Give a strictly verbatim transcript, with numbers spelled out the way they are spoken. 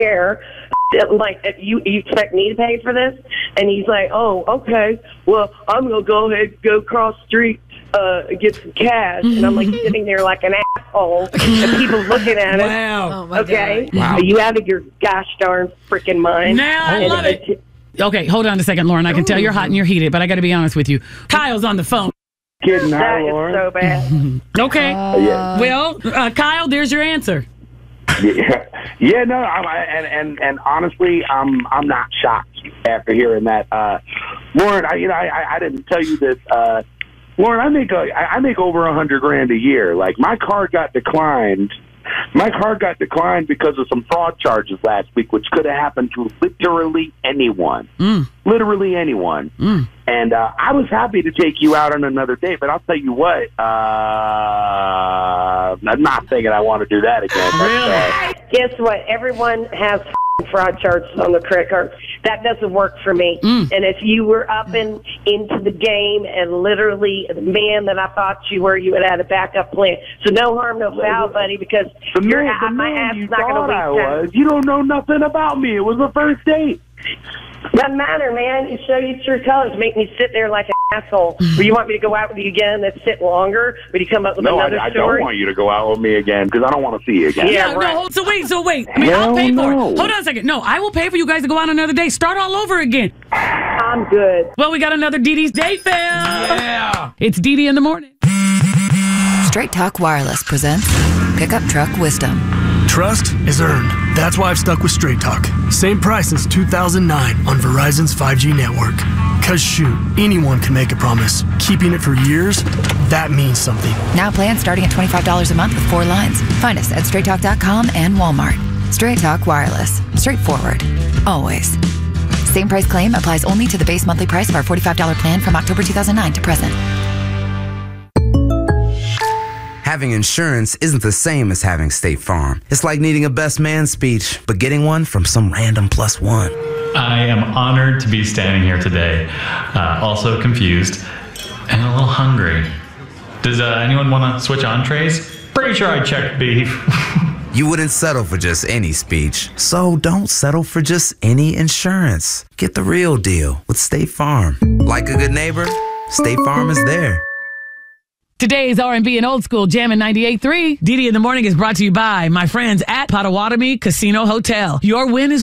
care. Like, you, you expect me to pay for this? And he's like, oh, okay. Well, I'm going to go ahead and go across the street uh, and get some cash. And I'm like sitting there like an asshole. And people looking at it. Wow. Oh, Okay? Wow. Are you out of your gosh darn freaking mind? Now I And love it. Okay, hold on a second, Lauren. I can tell you're hot and you're heated, but I got to be honest with you. Kyle's on the phone. Kidding, That hi, is Lauren. so bad. Okay. Uh, yeah. Well, uh, Kyle, there's your answer. Yeah, yeah, no, I'm, I, and and and honestly, I'm I'm not shocked after hearing that, uh, Lauren. I you know I I didn't tell you this, uh, Lauren. I make a, I make over a hundred grand a year. Like my card got declined. My card got declined because of some fraud charges last week, which could have happened to literally anyone. Mm. Literally anyone. Mm. And uh, I was happy to take you out on another date, but I'll tell you what, uh, I'm not thinking I want to do that again. Really? Uh, Guess what? Everyone has fraud charges on their credit cards. That doesn't work for me. Mm. And if you were up and into the game and literally the man that I thought you were, you would have had a backup plan. So no harm, no foul, buddy, because the your man, the my man ass you is not going thought to I waste time. was, you don't know nothing about me. It was the first date. Doesn't matter, man. You show your true colors. Make me sit there like an asshole. Or you want me to go out with you again and sit longer? Would you come up with No, another I, I story? don't want you to go out with me again because I don't want to see you again. Yeah, no, right. no, so wait, so wait. I mean, I'll Hell pay for no. it. Hold on a second. No, I will pay for you guys to go out another day. Start all over again. I'm good. Well, we got another Dee Dee's Date Fail. Yeah. It's Dee Dee in the morning. Straight Talk Wireless presents Pickup Truck Wisdom. Trust is earned. That's why I've stuck with Straight Talk. Same price since two thousand nine on Verizon's five G network. Cause shoot, anyone can make a promise. Keeping it for years, that means something. Now plans starting at twenty-five dollars a month with four lines. Find us at straight talk dot com and Walmart. Straight Talk Wireless. Straightforward. Always. Same price claim applies only to the base monthly price of our forty-five dollars plan from October two thousand nine to present. Having insurance isn't the same as having State Farm. It's like needing a best man speech, but getting one from some random plus one. I am honored to be standing here today, uh, also confused and a little hungry. Does uh, anyone want to switch entrees? Pretty sure I checked beef. You wouldn't settle for just any speech, so don't settle for just any insurance. Get the real deal with State Farm. Like a good neighbor, State Farm is there. Today's R and B and Old School Jammin' ninety-eight point three. Dee Dee in the morning is brought to you by my friends at Potawatomi Casino Hotel. Your win is